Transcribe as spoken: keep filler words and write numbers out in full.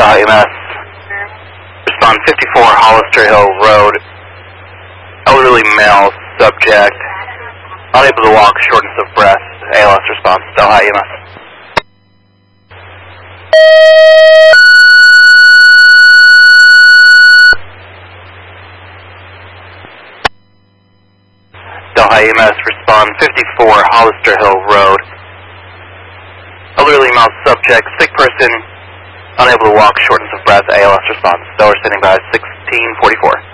Delhi E M S. Respond fifty-four Hollister Hill Road. Elderly male subject. Unable to walk, shortness of breath. A L S response. Delhi E M S. Delhi E M S, respond fifty-four Hollister Hill Road. Elderly male subject, sick person, unable to walk, shortness of breath, A L S response. Delaware standing by sixteen forty-four.